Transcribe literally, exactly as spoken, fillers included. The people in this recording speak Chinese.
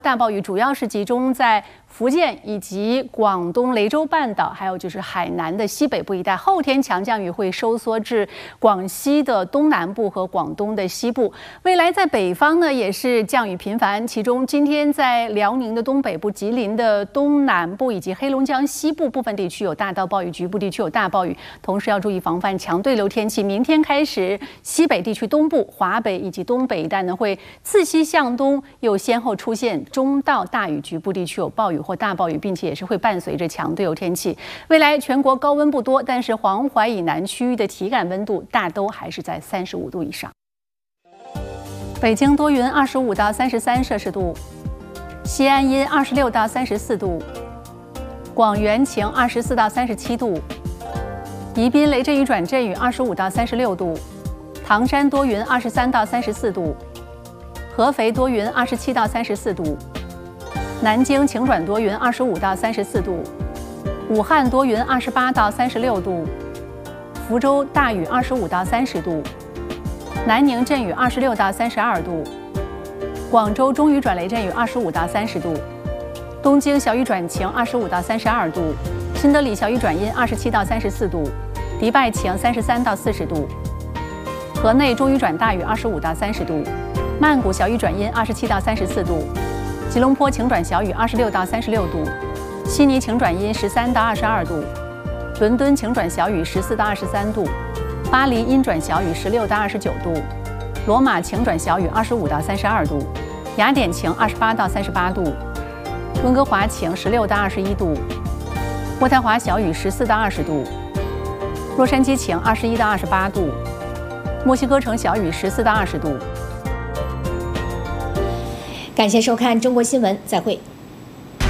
大暴雨主要是集中在福建以及广东雷州半岛，还有就是海南的西北部一带。后天强降雨会收缩至广西的东南部和广东的西部。未来在北方呢也是降雨频繁，其中今天在辽宁的东北部、吉林的东南部以及黑龙江西部部分地区有大到暴雨，局部地区有大暴雨，同时要注意防范强对流天气。明天开始，西北地区东部、华北以及东北一带呢会自西向东又先后出现中到大雨，局部地区有暴雨或大暴雨，并且也是会伴随着强对流天气。未来全国高温不多，但是黄淮以南区域的体感温度大都还是在三十五度以上。北京多云，二十五到三十三摄氏度；西安阴，二十六到三十四度；广元晴，二十四到三十七度；宜宾雷阵雨转阵雨，二十五到三十六度；唐山多云，二十三到三十四度；合肥多云，二十七到三十四度；南京晴转多云，二十五到三十四度；武汉多云，二十八到三十六度；福州大雨，二十五到三十度；南宁阵雨，二十六到三十二度；广州中雨转雷阵雨，二十五到三十度；东京小雨转晴，二十五到三十二度；新德里小雨转阴，二十七到三十四度；迪拜晴，三十三到四十度；河内中雨转大雨，二十五到三十度；曼谷小雨转阴，二十七到三十四度；吉隆坡晴转小雨，二十六到三十六度；悉尼晴转阴，十三到二十二度；伦敦晴转小雨，十四到二十三度；巴黎阴转小雨，十六到二十九度；罗马晴转小雨，二十五到三十二度；雅典晴，二十八到三十八度；温哥华晴，十六到二十一度；渥太华小雨，十四到二十度；洛杉矶晴，二十一到二十八度；墨西哥城小雨，十四到二十度。 感谢收看中国新闻，再会。